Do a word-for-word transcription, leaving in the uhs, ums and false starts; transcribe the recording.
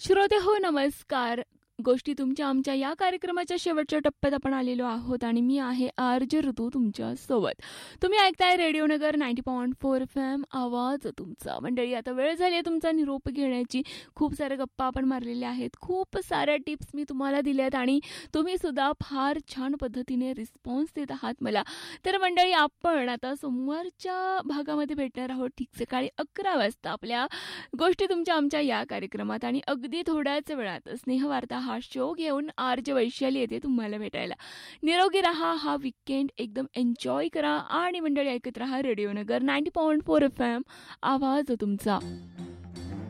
श्रोते हो नमस्कार. गोष्टी तुमच्या आमच्या या कार्यक्रमाच्या शेवटच्या टप्प्यात आपण आलेलो आहोत आणि मी आहे आर जे ऋतू तुमच्या सोबत. तुम्ही ऐकताय रेडिओ नगर नव्वद पॉईंट चार एफ एम आवाज तुमचा. मंडळी आता वेळ झाली आहे तुमचा निरोप घेण्याची. खूप साऱ्या गप्पा आपण मारलेल्या आहेत, खूप साऱ्या टिप्स मी तुम्हाला दिल्यात आणि तुम्ही सुद्धा फार छान पद्धतीने रिस्पॉन्स देत आहात मला. तर मंडळी आपण आता सोमवारच्या भागामध्ये भेटणार आहोत ठीक सकाळी अकरा वाजता आपल्या गोष्टी तुमच्या आमच्या या कार्यक्रमात आणि अगदी थोड्याच वेळात स्नेहवार्ता हा शो घेऊन आर जे वैशाली येते तुम्हाला भेटायला. निरोगी राहा, हा वीकेंड एकदम एन्जॉय करा आणि मंडळी ऐकत राहा रेडिओ नगर नव्वद पॉईंट चार एफ एम आवाज तुमचा.